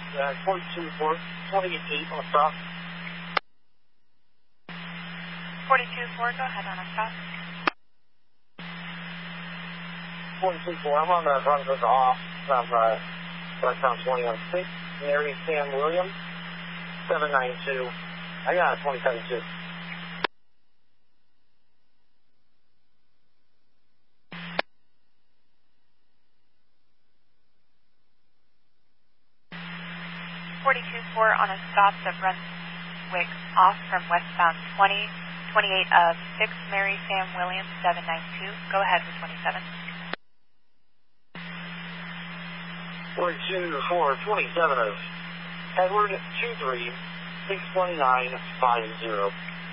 42-4, 28 on stop. 42-4, go ahead on a stop. 42-4, I'm on the Brunswick off from westbound 21-6, Mary Sam Williams, 792. I got a 27-2. On a stop that Brunswick off from westbound 28 of 6 Mary Sam Williams 792. Go ahead with 27. 42-4, 27 of Edward 23 61950.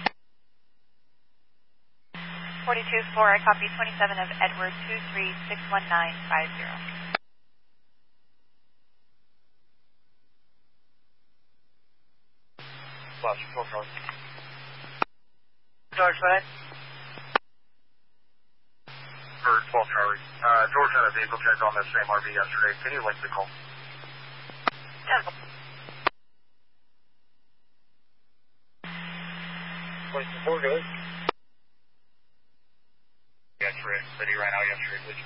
42-4, I copy 27 of Edward 23 61950. Flash, 12 cars. George, go ahead. For 12 Charlie. George had a vehicle check on this same RV yesterday. Can you link the call? 42-4, good. Yesterday. Said he ran out yesterday, please.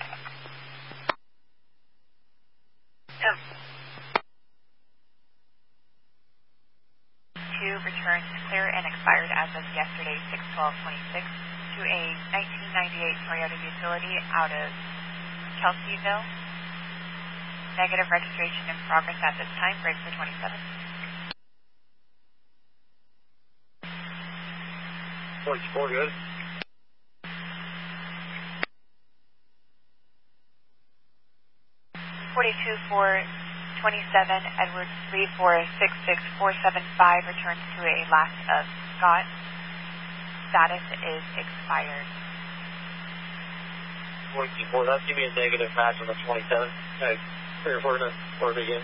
2 returns clear and expired as of yesterday, 6/12/26, to a 1998 Toyota Utility out of Kelseyville. Negative registration in progress at this time. Break for 27. 44, good. 42-4, 27, Edward 3466475 returns to a last of Scott. Status is expired. 44, that's going to be a negative match on the 27. Okay, clear for the again.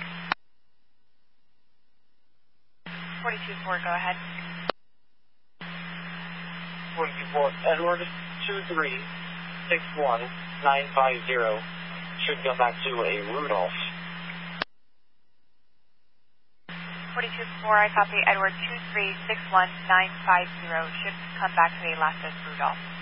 42-4, go ahead. 44, Edward 2361950 should go back to a Rudolph. 42-4, I copy Edward 2361950 should come back to a last of Rudolph.